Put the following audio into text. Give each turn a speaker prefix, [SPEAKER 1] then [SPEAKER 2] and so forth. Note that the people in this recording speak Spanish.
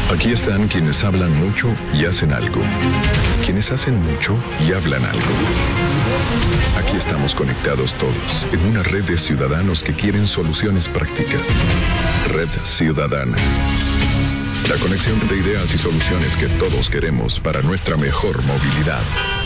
[SPEAKER 1] Aquí están quienes hablan mucho y hacen algo. Quienes hacen mucho y hablan algo. Aquí estamos conectados todos en una red de ciudadanos que quieren soluciones prácticas. Red Ciudadana. La conexión de ideas y soluciones que todos queremos para nuestra mejor movilidad.